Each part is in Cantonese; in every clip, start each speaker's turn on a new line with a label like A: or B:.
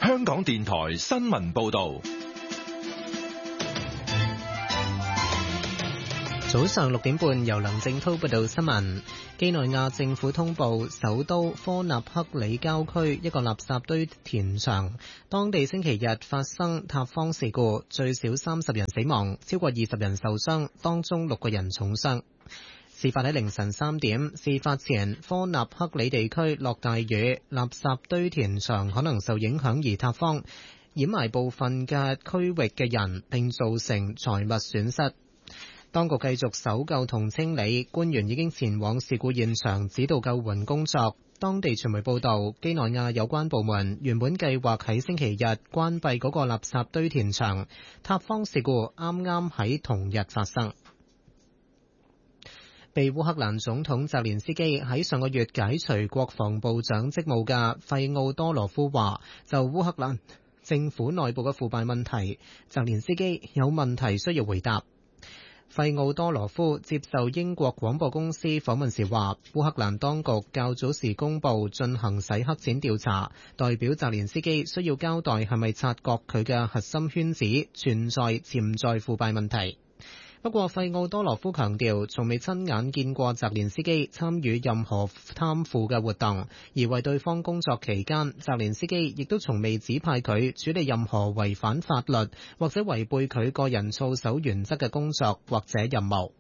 A: 香港電台新聞報道。
B: 早上6點半，由梁正滔報道新聞。幾內亞政府通報，首都科納克里郊區一個垃圾堆填場，當地星期日發生塌方事故，最少30人死亡，超過20人受傷，當中6個人重傷。事發喺凌晨3點，事發前科納克里地區落大雨，垃圾堆填場可能受影響而塌方，掩埋部分嘅區域嘅人，並造成財物損失。當局繼續搜救同清理，官員已經前往事故現場指導救援工作。當地傳媒報道，幾內亞有關部門原本計劃喺星期日關閉嗰個垃圾堆填場，塌方事故啱啱喺同日發生。被烏克蘭總統澤連斯基喺上個月解除國防部長職務嘅費奧多羅夫話，就烏克蘭政府內部嘅腐敗問題，澤連斯基有問題需要回答。費奧多羅夫接受英國廣播公司訪問時話，烏克蘭當局較早時公佈進行洗黑錢調查，代表澤連斯基需要交代係咪察覺佢嘅核心圈子存在潛在腐敗問題。不過費奧多羅夫強調，從未親眼見過澤連斯基參與任何貪腐嘅活動，而為對方工作期間，澤連斯基亦都從未指派佢處理任何違反法律或者違背佢個人操守原則嘅工作或者任務。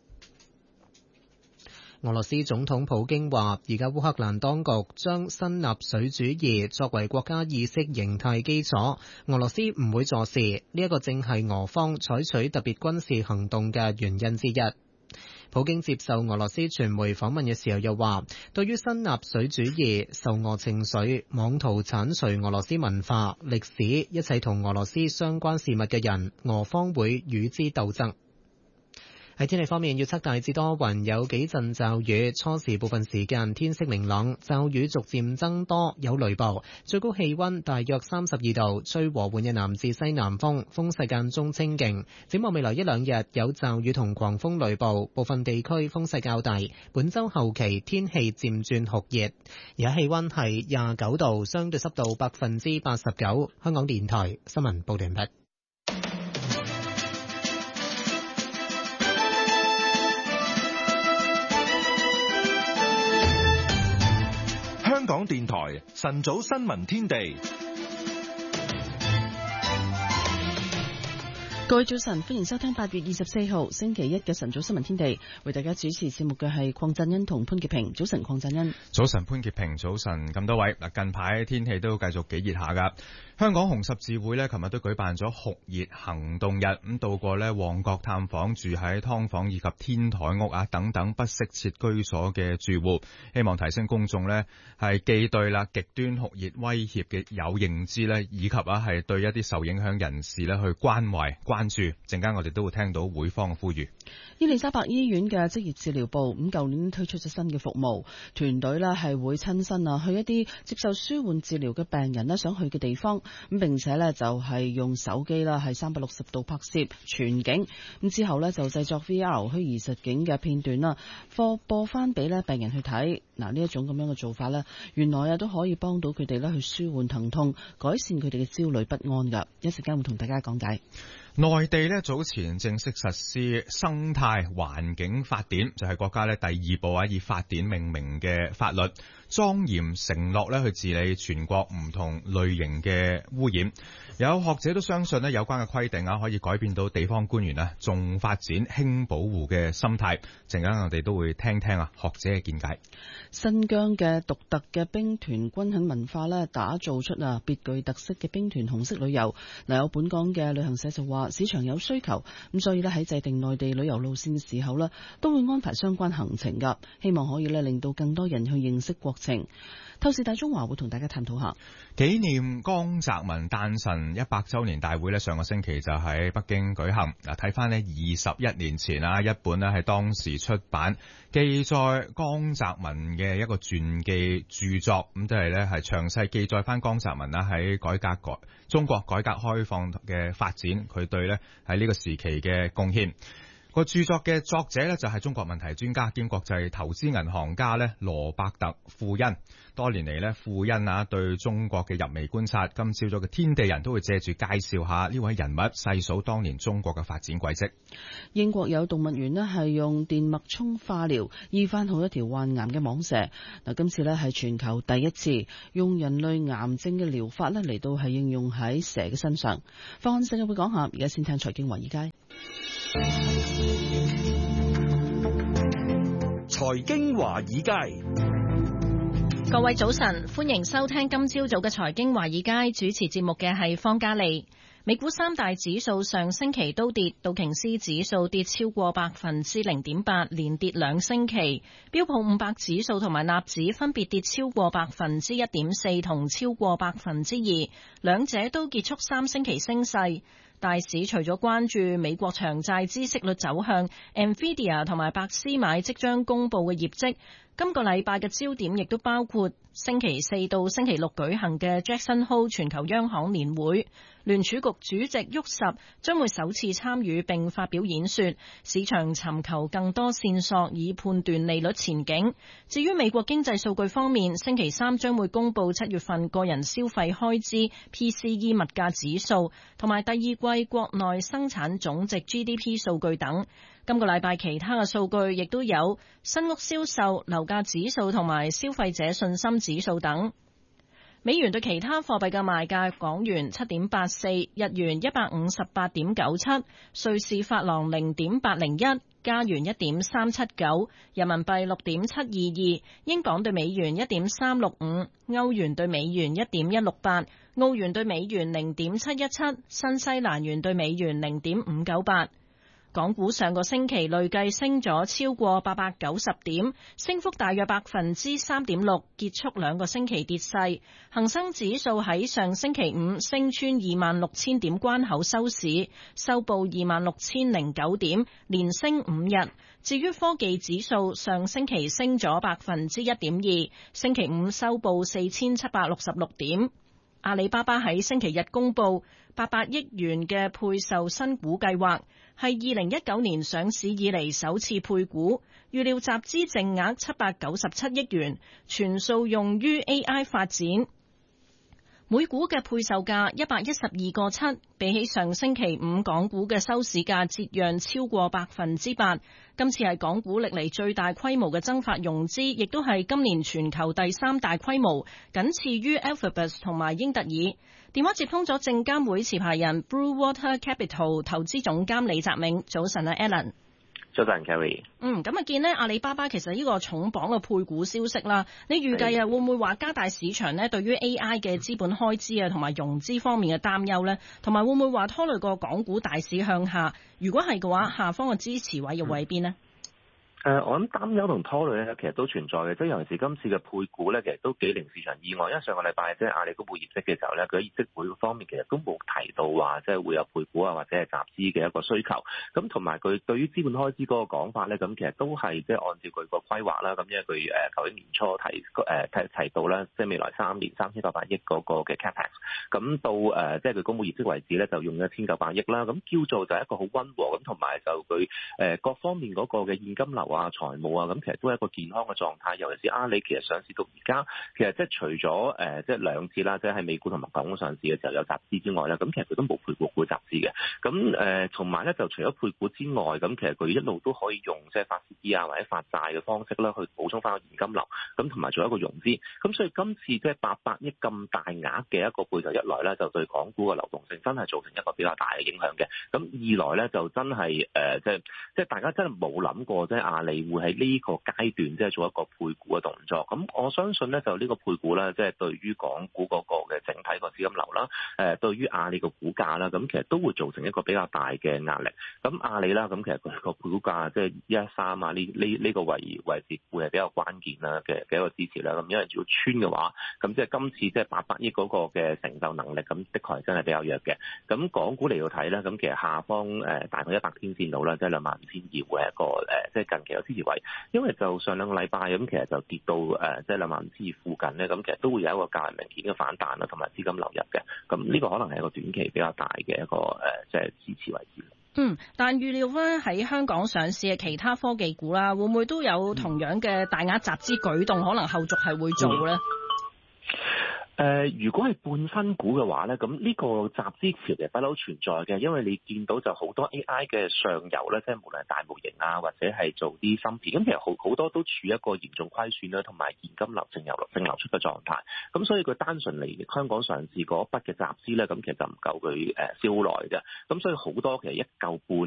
B: 俄羅斯總統普京話，而家烏克蘭當局將新納粹主義作為國家意識形態基礎，俄羅斯唔會坐視，呢一個正係俄方採取特別軍事行動嘅原因之一。普京接受俄羅斯傳媒訪問嘅時候又話，對於新納粹主義、仇俄情緒、妄圖剷除俄羅斯文化、歷史、一切同俄羅斯相關事物嘅人，俄方會與之鬥爭。喺天氣方面，預測大致多雲，有幾陣驟雨，初時部分時間天色明朗，驟雨逐漸增多，有雷暴，最高氣溫大約32度，吹和緩嘅南至西南風，風勢間中清勁。展望未來一兩日有驟雨同狂風雷暴，部分地區風勢較大。本週後期天氣漸轉酷熱，而家氣溫係29度，相對濕度89%。香港電台新聞報道完畢。
A: 香港電台晨早新聞天地，
C: 各位早晨，歡迎收聽8月24號星期一嘅晨早新聞天地，為大家主持節目嘅係鄺振恩同潘潔平。早晨，鄺振恩。
D: 早晨，潘潔平。早晨，咁多位。嗱，近排天氣都繼續幾熱下噶。香港紅十字會呢，琴日都舉辦咗酷熱行動日，咁到過呢旺角探訪住喺劏房以及天台屋等等不適切居所嘅住戶，希望提升公眾呢係既對極端酷熱威脅嘅有認知呢，以及係對一啲受影響人士呢去關懷關注。陣間我哋都會聽到會方嘅呼籲。
C: 伊利沙伯醫院嘅職業治療部咁舊年推出咗新嘅服務，團隊呢係會親身去一啲接受舒緩治療嘅病人呢想去嘅地方，咁並且呢就係用手機啦係360度拍攝全景，咁之後呢就製作 VR 虛擬實境嘅片段啦，播翻俾呢病人去睇。嗱，呢一種咁樣嘅做法呢，原來都可以幫到佢哋呢去舒緩疼痛，改善佢哋嘅焦慮不安㗎。一陣間會同大家講解。
D: 內地呢早前正式實施生態環境法典，就係國家呢第2部以法典命名嘅法律，莊嚴承諾呢去治理全國唔同類型嘅污染。有學者都相信呢有關嘅規定可以改變到地方官員重發展輕保護嘅心態。陣間我哋都會聽聽學者嘅見解。
C: 新疆嘅獨特嘅兵團軍訓文化呢，打造出別具特色嘅兵團紅色旅遊。嗱，有本港嘅旅行社就話市場有需求，咁所以呢喺制定內地旅遊路線嘅時候呢，都會安排相關行程㗎，希望可以呢令到更多人去認識國情。透視大中華會同大家探討下
D: 紀念江澤民誕辰100週年大會呢，上個星期就喺北京舉行。嗱，睇翻呢21年前一本呢係當時出版記載江澤民嘅一個傳記著作，咁即係呢係詳細記載翻江澤民喺中國改革開放嘅發展，佢對呢喺呢個時期嘅貢獻。 個著作嘅作者咧就係中國問題專家兼國際投資銀行家咧羅伯特富恩。多年嚟咧，富恩對中國嘅入微觀察，今朝早嘅天地人都會借住介紹下呢位人物，細數當年中國嘅發展軌跡。
C: 英國有動物園咧係用電脈衝化療醫翻好一條患癌嘅蟒蛇。嗱，今次咧係全球第一次用人類癌症嘅療法咧嚟到係應用喺蛇嘅身上。放眼世界會講下，而家先聽財經華爾街。
E: 財經華爾街，
F: 各位早晨，歡迎收聽今朝早嘅財經華爾街，主持節目嘅係方嘉利。美股三大指數上星期都跌，道瓊斯指數跌超過0.8%，連跌兩星期；標普500指數同埋納指分別跌超過1.4%同超過2%，兩者都結束三星期升勢。大市除咗關注美國長債孳息率走向、Nvidia 同埋百思買即將公布嘅業績，今個禮拜嘅焦點亦都包括星期四到星期六舉行嘅 Jackson Hole 全球央行年會。聯儲局主席沃什將會首次參與並發表演說，市場尋求更多線索以判斷利率前景。至於美國經濟數據方面，星期三將會公布7月份個人消費開支 PCE 物價指數同埋第二季國內生產總值 GDP 數據等。今個禮拜其他嘅數據亦都有新屋銷售、樓價指數同埋消費者信心指數等。美元對其他貨幣嘅賣價：港元7.84，日元158.97，瑞士法郎0.801，加元1.379，人民幣6.722，英鎊對美元1.365，歐元對美元1.168，澳元對美元0.717，新西蘭元對美元0.598。港股上個星期累計升咗超過890點，升幅大約3.6%，結束兩個星期跌勢。恒生指數喺上星期五升穿26,000點關口收市，收報26,009點，連升5日。至於科技指數上星期升咗1.2%，星期五收報4,766點。阿里巴巴喺星期日公布800億元嘅配售新股計劃，係2019年上市以嚟首次配股，預料集資淨額797億元，全數用於 AI 發展。每股嘅配售價112個7，比起上星期五港股嘅收市價折讓超過8%。今次係港股歷嚟最大規模嘅增發融資，亦都係今年全球第3大規模，僅次於 Alphabet 同埋英特爾。電話接通咗證監會持牌人 Blue Water Capital 投資總監李澤銘。早晨啊 Alan。
G: 早晨 Carrie。
F: 咁啊見呢阿里巴巴其實呢個重磅嘅配股消息啦，你預計會唔會話加大市場呢對於 AI 嘅資本開支啊同埋融資方面嘅擔憂呢？同埋會唔會話拖累個港股大市向下？如果係嘅話，下方嘅支持位又會喺邊呢？
G: 我諗擔憂同拖累咧，其實都存在嘅。即係尤其是今次嘅配股咧，其實都幾令市場意外。因為上個禮拜即係阿里公布業績嘅時候咧，佢喺業績會方面其實都冇提到話即係會有配股啊或者係集資嘅一個需求。咁同埋佢對於資本開支嗰個講法咧，咁其實都係即係按照佢個規劃啦。咁因為佢舊年年初提到啦，即係未來3年3,800億嗰個嘅 capex。咁到即係佢公布業績為止咧，就用咗1,900億啦。咁叫做就係一個好溫和咁，同埋就佢各方面嗰個嘅現金流財務啊，咁其實都係一個健康嘅狀態。尤其是阿里其實上市到而家，其實即係除咗即係2次啦，即係喺美股同埋港股上市嘅時候有集資之外咧，咁其實佢都冇配股集資嘅。咁同埋咧就除咗配股之外，咁其實佢一路都可以用即係發 CD 啊或者發債嘅方式啦，去補充翻個現金流，咁同埋做一個融資。咁所以今次即係800億咁大額嘅一個配售一來咧，就對港股嘅流動性真係造成一個比較大嘅影響嘅。咁二來咧就真係即係大家真係冇諗過即係阿里會喺呢個階段即係做一個配股嘅動作，咁我相信咧就呢個配股咧，即係對於港股嗰個嘅整體個資金流啦，對於阿里個股價啦，咁其實都會造成一個比較大嘅壓力。咁阿里啦，咁其實佢個配股價即係113啊，呢個位置會係比較關鍵啦嘅一個支持啦。咁因為如果穿嘅話，咁即係今次即係800億嗰個嘅承受能力，咁的確係真係比較弱嘅。咁港股嚟到睇咧，咁其實下方大概100天線度啦，即係25,200會係一個即係近期有支持位。因為就上兩個禮拜咁，其實就跌到即係25,000附近咧，咁其實都會有一個較為明顯嘅反彈啦，同埋資金流入嘅。咁呢個可能係一個短期比較大嘅一個即係支持位置。
F: 但預料咧喺香港上市嘅其他科技股啦，會唔會都有同樣嘅大額集資舉動？可能後續係會做咧？
G: 如果係半新股嘅話咧，咁呢個集資潮其實不嬲存在嘅，因為你見到就好多 AI 嘅上游咧，即係無論係大模型啊，或者係做啲芯片，咁其實好多都處於一個嚴重虧損啦，同埋現金流淨流出嘅狀態。咁所以佢單純嚟香港上市嗰筆嘅集資咧，咁其實就唔夠佢燒耐嘅。咁所以好多其實一嚿半